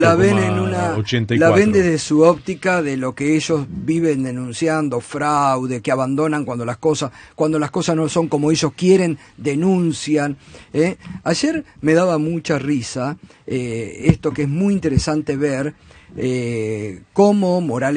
La ven en una, 84. la ven desde su óptica de lo que ellos viven denunciando, fraude, que abandonan cuando las cosas no son como ellos quieren, denuncian. Ayer me daba mucha risa esto que es muy interesante ver cómo Morales